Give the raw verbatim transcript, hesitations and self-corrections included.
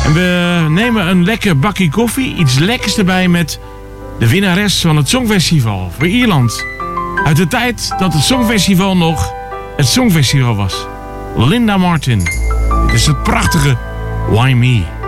En we nemen een lekker bakje koffie, iets lekkers erbij met de winnares van het Songfestival voor Ierland. Uit de tijd dat het Songfestival nog het Songfestival was. Linda Martin. Dit is het prachtige Why Me?